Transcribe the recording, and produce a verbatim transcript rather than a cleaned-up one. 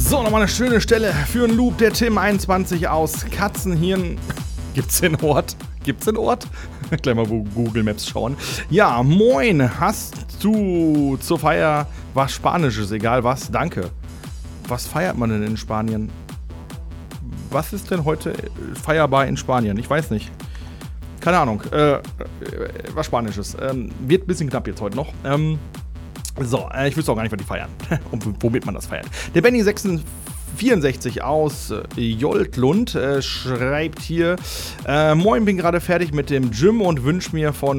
So, nochmal eine schöne Stelle für einen Loop. Der Tim einundzwanzig aus Katzenhirn. Gibt's den Ort? Gibt's den Ort? Gleich mal Google Maps schauen. Ja, moin. Hast du zur Feier was Spanisches? Egal was. Danke. Was feiert man denn in Spanien? Was ist denn heute feierbar in Spanien? Ich weiß nicht. Keine Ahnung. Äh, was Spanisches. Ähm, wird ein bisschen knapp jetzt heute noch. Ähm, so, äh, ich wüsste auch gar nicht, was die feiern. Und womit man das feiert. Der Benny vierundsechzig aus äh, Joltlund äh, schreibt hier: äh, Moin, bin gerade fertig mit dem Gym und wünsche mir von